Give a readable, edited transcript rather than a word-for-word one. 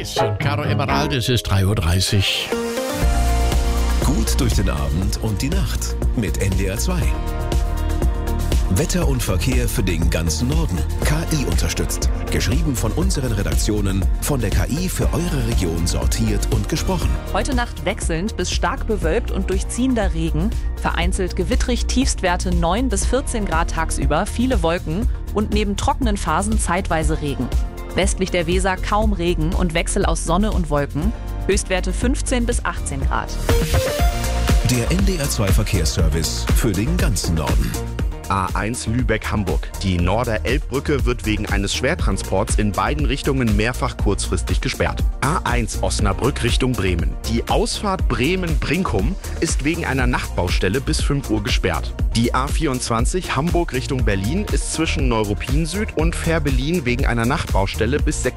und Caro Emerald, es ist 3:30 Uhr. Gut durch den Abend und die Nacht mit NDR 2. Wetter und Verkehr für den ganzen Norden. KI unterstützt. Geschrieben von unseren Redaktionen, von der KI für eure Region sortiert und gesprochen. Heute Nacht wechselnd bis stark bewölkt und durchziehender Regen. Vereinzelt gewittrig, Tiefstwerte 9 bis 14 Grad tagsüber, viele Wolken und neben trockenen Phasen zeitweise Regen. Westlich der Weser kaum Regen und Wechsel aus Sonne und Wolken. Höchstwerte 15 bis 18 Grad. Der NDR 2 Verkehrsservice für den ganzen Norden. A1 Lübeck-Hamburg. Die Norder-Elbbrücke wird wegen eines Schwertransports in beiden Richtungen mehrfach kurzfristig gesperrt. A1 Osnabrück Richtung Bremen. Die Ausfahrt Bremen-Brinkum ist wegen einer Nachtbaustelle bis 5 Uhr gesperrt. Die A24 Hamburg Richtung Berlin ist zwischen Neuruppin Süd und Fährberlin wegen einer Nachtbaustelle bis 6